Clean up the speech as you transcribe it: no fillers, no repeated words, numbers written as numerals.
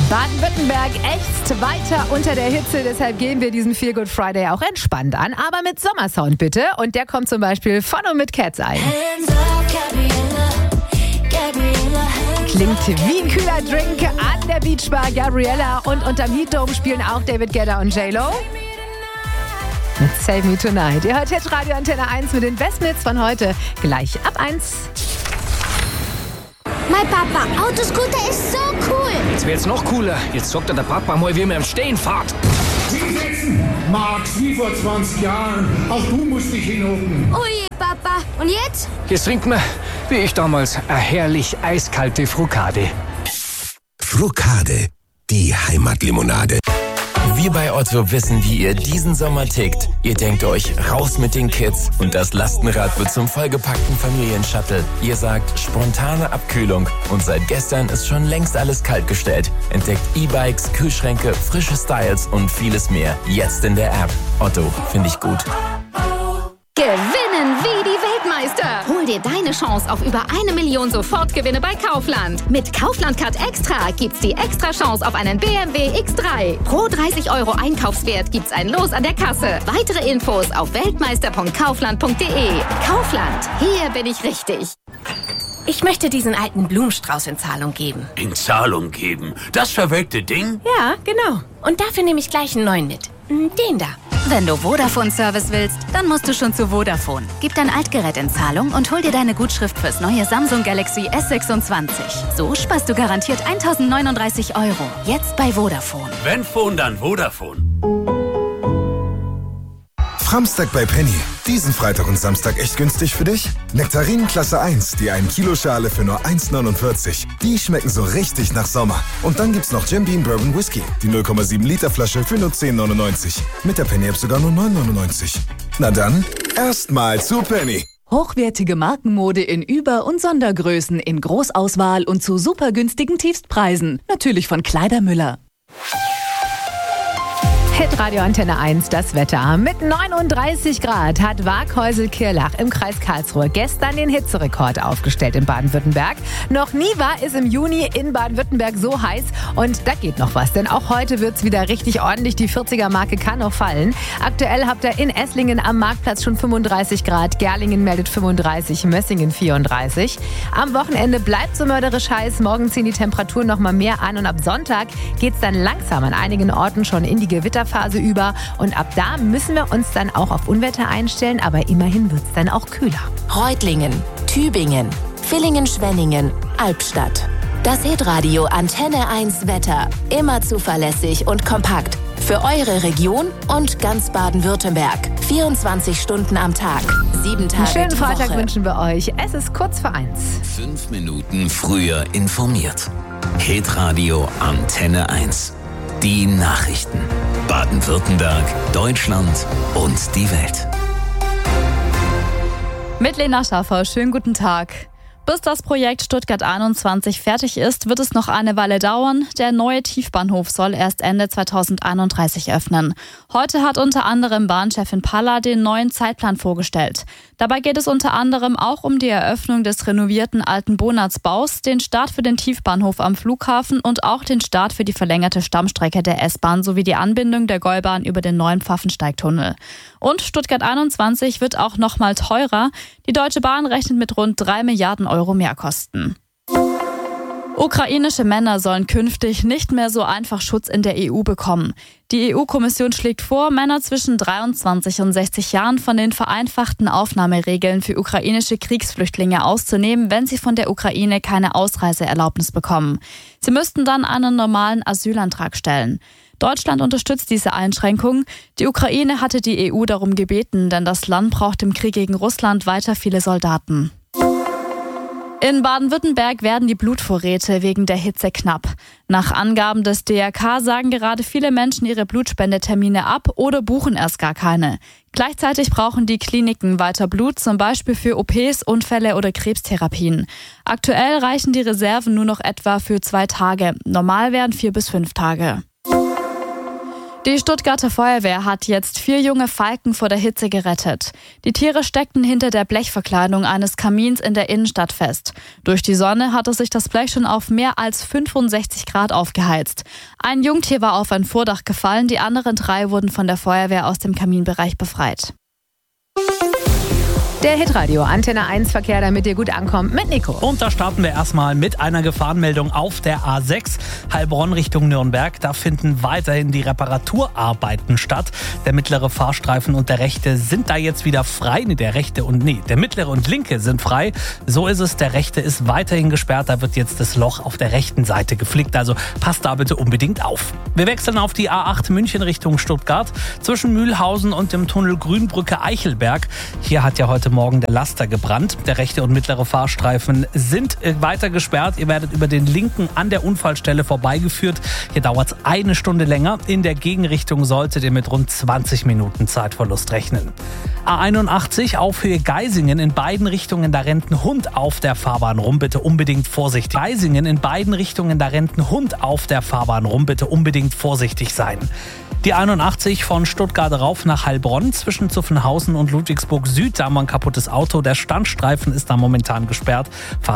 Baden-Württemberg ächzt weiter unter der Hitze, deshalb gehen wir diesen Feel Good Friday auch entspannt an, aber mit Sommersound bitte. Und der kommt zum Beispiel von und mit Cats ein. Klingt wie ein kühler Drink an der Beachbar. Gabriella und unterm Heat Dome spielen auch David Guetta und J-Lo. Mit Save Me Tonight. Ihr hört jetzt Radio Antenne 1 mit den besten Hits von heute. Gleich ab 1. Mein Papa, Autoscooter ist so cool. Das wäre jetzt noch cooler. Jetzt sagt der Papa mal, wie man im Stehen fährt. Hinsetzen, Max, wie vor 20 Jahren. Auch du musst dich hinhocken. Oh je, Papa. Und jetzt? Jetzt trinken wir, wie ich damals, eine herrlich eiskalte Frucade. Frucade, die Heimatlimonade. Wir bei Otto wissen, wie ihr diesen Sommer tickt. Ihr denkt euch, raus mit den Kids und das Lastenrad wird zum vollgepackten Familienshuttle. Ihr sagt, spontane Abkühlung und seit gestern ist schon längst alles kaltgestellt. Entdeckt E-Bikes, Kühlschränke, frische Styles und vieles mehr. Jetzt in der App. Otto, finde ich gut. Gewinnen wie die Weltmeister. Hol dir deine Chance auf über 1 Million Sofortgewinne bei Kaufland. Mit Kaufland Card Extra gibt's die extra Chance auf einen BMW X3. Pro 30 € Einkaufswert gibt's ein Los an der Kasse. Weitere Infos auf weltmeister.kaufland.de. Kaufland, hier bin ich richtig. Ich möchte diesen alten Blumenstrauß in Zahlung geben. In Zahlung geben? Das verwelkte Ding? Ja, genau. Und dafür nehme ich gleich einen neuen mit. Den da. Wenn du Vodafone-Service willst, dann musst du schon zu Vodafone. Gib dein Altgerät in Zahlung und hol dir deine Gutschrift fürs neue Samsung Galaxy S26. So sparst du garantiert 1.039 €. Jetzt bei Vodafone. Wenn Phone, dann Vodafone. Framstag bei Penny. Diesen Freitag und Samstag echt günstig für dich? Nektarinen Klasse 1, die 1 Kilo Schale für nur 1,49. Die schmecken so richtig nach Sommer. Und dann gibt's noch Jim Beam Bourbon Whisky, die 0,7 Liter Flasche für nur 10,99. Mit der Penny App sogar nur 9,99. Na dann, erstmal zu Penny. Hochwertige Markenmode in Über- und Sondergrößen in Großauswahl und zu super günstigen Tiefstpreisen. Natürlich von Kleidermüller. Hit Radio Antenne 1, das Wetter. Mit 39 Grad hat Waaghäusel-Kirlach im Kreis Karlsruhe gestern den Hitzerekord aufgestellt in Baden-Württemberg. Noch nie war es im Juni in Baden-Württemberg so heiß und da geht noch was, denn auch heute wird es wieder richtig ordentlich. Die 40er-Marke kann noch fallen. Aktuell habt ihr in Esslingen am Marktplatz schon 35 Grad, Gerlingen meldet 35, Mössingen 34. Am Wochenende bleibt so mörderisch heiß, morgen ziehen die Temperaturen noch mal mehr an und ab Sonntag geht es dann langsam an einigen Orten schon in die Gewitterphase über und ab da müssen wir uns dann auch auf Unwetter einstellen, aber immerhin wird es dann auch kühler. Reutlingen, Tübingen, Villingen-Schwenningen, Albstadt. Das Hitradio Antenne 1 Wetter. Immer zuverlässig und kompakt. Für eure Region und ganz Baden-Württemberg. 24 Stunden am Tag, 7 Tage Einen schönen die Freitag Woche. wünschen wir euch. Es ist kurz vor 1. 5 Minuten früher informiert. Hitradio Antenne 1. Die Nachrichten. Baden-Württemberg, Deutschland und die Welt. Mit Lena Schaffer, schönen guten Tag. Bis das Projekt Stuttgart 21 fertig ist, wird es noch eine Weile dauern. Der neue Tiefbahnhof soll erst Ende 2031 öffnen. Heute hat unter anderem Bahnchefin Palla den neuen Zeitplan vorgestellt. Dabei geht es unter anderem auch um die Eröffnung des renovierten alten Bonatzbaus, den Start für den Tiefbahnhof am Flughafen und auch den Start für die verlängerte Stammstrecke der S-Bahn sowie die Anbindung der Gäubahn über den neuen Pfaffensteigtunnel. Und Stuttgart 21 wird auch noch mal teurer. Die Deutsche Bahn rechnet mit rund 3 Milliarden € Mehrkosten. Ukrainische Männer sollen künftig nicht mehr so einfach Schutz in der EU bekommen. Die EU-Kommission schlägt vor, Männer zwischen 23 und 60 Jahren von den vereinfachten Aufnahmeregeln für ukrainische Kriegsflüchtlinge auszunehmen, wenn sie von der Ukraine keine Ausreiseerlaubnis bekommen. Sie müssten dann einen normalen Asylantrag stellen. Deutschland unterstützt diese Einschränkung. Die Ukraine hatte die EU darum gebeten, denn das Land braucht im Krieg gegen Russland weiter viele Soldaten. In Baden-Württemberg werden die Blutvorräte wegen der Hitze knapp. Nach Angaben des DRK sagen gerade viele Menschen ihre Blutspendetermine ab oder buchen erst gar keine. Gleichzeitig brauchen die Kliniken weiter Blut, zum Beispiel für OPs, Unfälle oder Krebstherapien. Aktuell reichen die Reserven nur noch etwa für 2 Tage. Normal wären 4 bis 5 Tage. Die Stuttgarter Feuerwehr hat jetzt 4 junge Falken vor der Hitze gerettet. Die Tiere steckten hinter der Blechverkleidung eines Kamins in der Innenstadt fest. Durch die Sonne hatte sich das Blech schon auf mehr als 65 Grad aufgeheizt. Ein Jungtier war auf ein Vordach gefallen, die anderen 3 wurden von der Feuerwehr aus dem Kaminbereich befreit. Der Hitradio Antenne 1 Verkehr, damit ihr gut ankommt, mit Nico. Und da starten wir erstmal mit einer Gefahrenmeldung auf der A6 Heilbronn Richtung Nürnberg. Da finden weiterhin die Reparaturarbeiten statt. Der mittlere Fahrstreifen und der rechte sind da jetzt wieder frei. Der mittlere und linke sind frei. So ist es, der rechte ist weiterhin gesperrt. Da wird jetzt das Loch auf der rechten Seite geflickt. Also passt da bitte unbedingt auf. Wir wechseln auf die A8 München Richtung Stuttgart. Zwischen Mühlhausen und dem Tunnel Grünbrücke Eichelberg. Hier hat ja heute Morgen der Laster gebrannt. Der rechte und mittlere Fahrstreifen sind weiter gesperrt. Ihr werdet über den linken an der Unfallstelle vorbeigeführt. Hier dauert es 1 Stunde länger. In der Gegenrichtung solltet ihr mit rund 20 Minuten Zeitverlust rechnen. A81 auf Höhe Geisingen in beiden Richtungen, da rennt ein Hund auf der Fahrbahn rum. Bitte unbedingt vorsichtig. Geisingen in beiden Richtungen, da rennt ein Hund auf der Fahrbahn rum. Bitte unbedingt vorsichtig sein. Die 81 von Stuttgart rauf nach Heilbronn zwischen Zuffenhausen und Ludwigsburg Süd. Da haben wir ein kaputtes Auto. Der Standstreifen ist da momentan gesperrt.